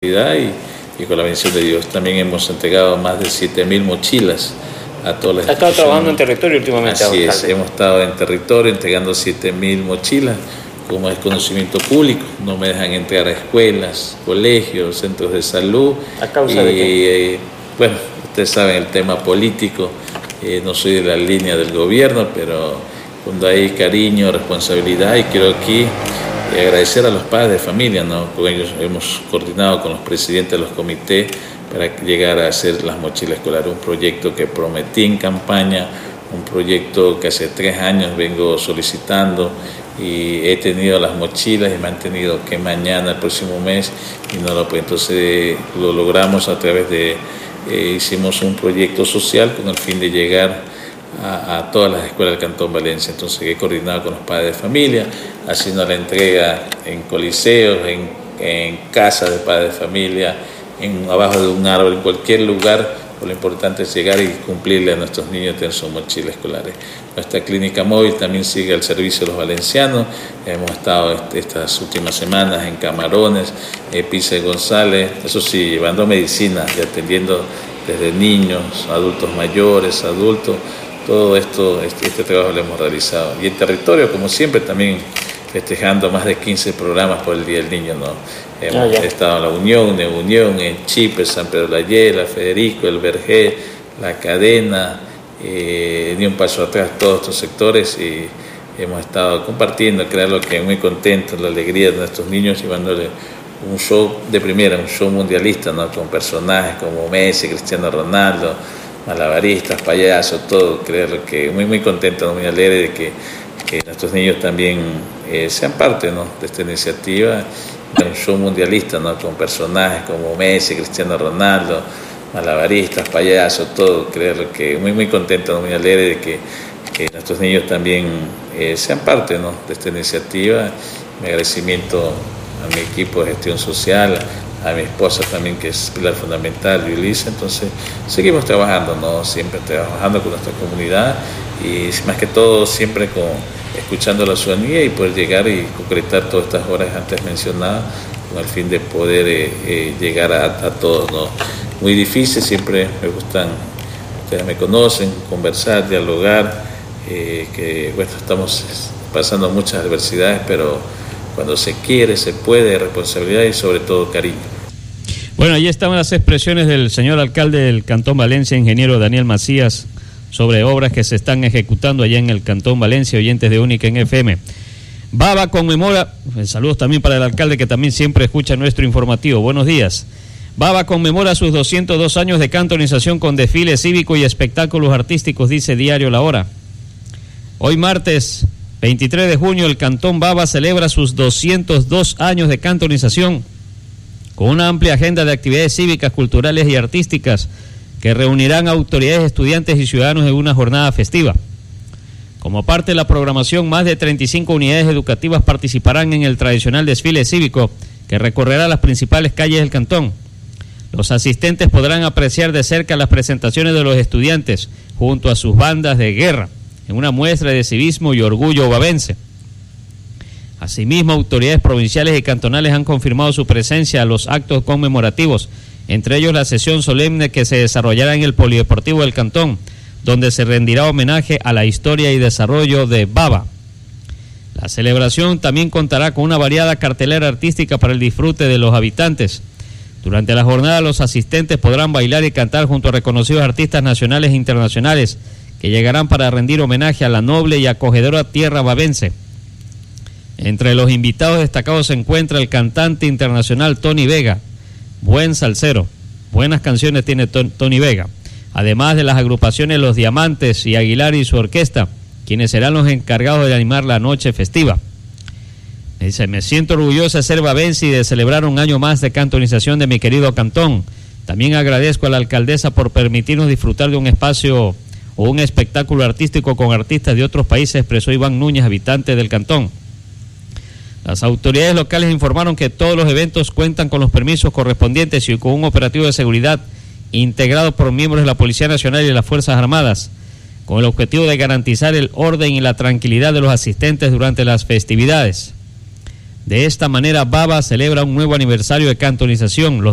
y con la bendición de Dios. También hemos entregado más de 7.000 mochilas a todas las instituciones. ¿Ha estado trabajando en territorio últimamente? Así es, hemos estado en territorio entregando 7.000 mochilas. Como es conocimiento público, no me dejan entrar a escuelas, colegios, centros de salud. ¿A causa de qué? Bueno, ustedes saben el tema político, no soy de la línea del gobierno, pero cuando hay cariño, responsabilidad, y quiero aquí agradecer a los padres de familia, ¿no? Porque ellos hemos coordinado con los presidentes de los comités para llegar a hacer las mochilas escolares, un proyecto que prometí en campaña, un proyecto que hace 3 años vengo solicitando, y he tenido las mochilas y me han tenido que mañana, el próximo mes, y no lo puedo. Entonces lo logramos a través de, hicimos un proyecto social con el fin de llegar a todas las escuelas del Cantón Valencia. Entonces he coordinado con los padres de familia, haciendo la entrega en coliseos, en casas de padres de familia, abajo de un árbol, en cualquier lugar. Lo importante es llegar y cumplirle a nuestros niños tener sus mochilas escolares. Nuestra clínica móvil también sigue al servicio de los valencianos. Hemos estado estas últimas semanas en Camarones, Pisa y González, eso sí, llevando medicina y atendiendo desde niños, adultos mayores, adultos. Todo esto, este trabajo lo hemos realizado. Y en territorio, como siempre, también festejando más de 15 programas por el Día del Niño, ¿no? Hemos estado en La Unión, en Chipe, San Pedro la Yela, Federico, El Vergel, La Cadena, Ni un Paso Atrás, todos estos sectores, y hemos estado compartiendo, crearlo, que muy contentos, la alegría de nuestros niños, llevándole un show de primera, un show mundialista, ¿no? Con personajes como Messi, Cristiano Ronaldo, malabaristas, payasos, todo, creerlo, que muy contento, muy alegre de que nuestros niños también sean parte, ¿no? De esta iniciativa, un show mundialista, ¿no? Con personajes como Messi, Cristiano Ronaldo, malabaristas, payasos, todo, creerlo, que muy contento, muy alegre de que nuestros niños también sean parte, ¿no? De esta iniciativa. Mi agradecimiento a mi equipo de gestión social, a mi esposa también, que es pilar fundamental, Yulisa. Entonces seguimos trabajando, ¿no? Siempre trabajando con nuestra comunidad, y más que todo siempre escuchando a la ciudadanía y poder llegar y concretar todas estas horas antes mencionadas, con el fin de poder llegar a todos, ¿no? Muy difícil, siempre me gustan, ustedes me conocen, conversar, dialogar, que bueno, estamos pasando muchas adversidades, pero cuando se quiere, se puede, responsabilidad y sobre todo cariño. Bueno, ahí estaban las expresiones del señor alcalde del Cantón Valencia, ingeniero Daniel Macías, sobre obras que se están ejecutando allá en el Cantón Valencia, oyentes de Única en FM. Baba conmemora, saludos también para el alcalde, que también siempre escucha nuestro informativo. Buenos días. Baba conmemora sus 202 años de cantonización con desfile cívico y espectáculos artísticos, dice Diario La Hora. Hoy martes 23 de junio el Cantón Baba celebra sus 202 años de cantonización con una amplia agenda de actividades cívicas, culturales y artísticas que reunirán a autoridades, estudiantes y ciudadanos en una jornada festiva. Como parte de la programación, más de 35 unidades educativas participarán en el tradicional desfile cívico que recorrerá las principales calles del cantón. Los asistentes podrán apreciar de cerca las presentaciones de los estudiantes junto a sus bandas de guerra, en una muestra de civismo y orgullo babense. Asimismo, autoridades provinciales y cantonales han confirmado su presencia a los actos conmemorativos, entre ellos la sesión solemne que se desarrollará en el Polideportivo del Cantón, donde se rendirá homenaje a la historia y desarrollo de Baba. La celebración también contará con una variada cartelera artística para el disfrute de los habitantes. Durante la jornada, los asistentes podrán bailar y cantar junto a reconocidos artistas nacionales e internacionales que llegarán para rendir homenaje a la noble y acogedora tierra babense. Entre los invitados destacados se encuentra el cantante internacional Tony Vega, buen salsero, buenas canciones tiene Tony Vega, además de las agrupaciones Los Diamantes y Aguilar y su orquesta, quienes serán los encargados de animar la noche festiva. Dice, me siento orgulloso de ser babense y de celebrar un año más de cantonización de mi querido cantón. También agradezco a la alcaldesa por permitirnos disfrutar de un espacio o un espectáculo artístico con artistas de otros países, expresó Iván Núñez, habitante del cantón. Las autoridades locales informaron que todos los eventos cuentan con los permisos correspondientes y con un operativo de seguridad integrado por miembros de la Policía Nacional y de las Fuerzas Armadas, con el objetivo de garantizar el orden y la tranquilidad de los asistentes durante las festividades. De esta manera, Baba celebra un nuevo aniversario de cantonización. Los